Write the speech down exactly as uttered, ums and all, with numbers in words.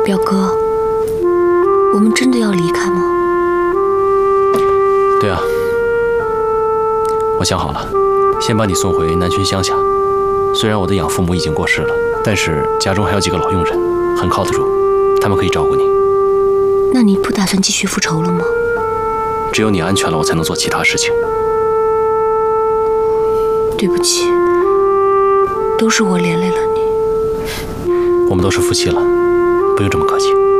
表哥，我们真的要离开吗？ 对啊，我想好了，先把你送回南浔乡下。虽然我的养父母已经过世了，但是家中还有几个老佣人，很靠得住，他们可以照顾你。 那你不打算继续复仇了吗？ 只有你安全了，我才能做其他事情。 对不起，都是我连累了你。 我们都是夫妻了，不用这么客气。